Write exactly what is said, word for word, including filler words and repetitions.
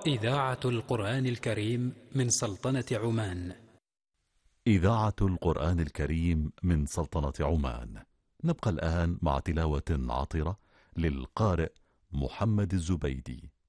إذاعة القرآن الكريم من سلطنة عمان. إذاعة القرآن الكريم من سلطنة عمان. نبقى الآن مع تلاوة عطرة للقارئ محمد الزبيدي.